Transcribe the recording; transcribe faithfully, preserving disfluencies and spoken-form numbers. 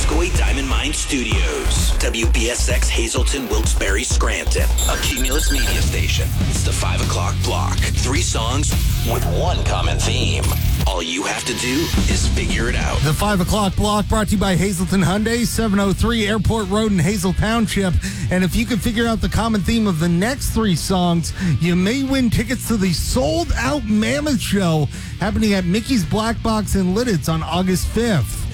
Moscow Diamond Mine Studios. W B S X Hazleton, Wilkes-Barre, Scranton. A Cumulus media station. It's the five o'clock block. Three songs with one common theme. All you have to do is figure it out. The five o'clock block brought to you by Hazleton Hyundai, seven oh three Airport Road in Hazel Township. And if you can figure out the common theme of the next three songs, you may win tickets to the sold-out Mammoth Show happening at Mickey's Black Box in Lidditz on August fifth.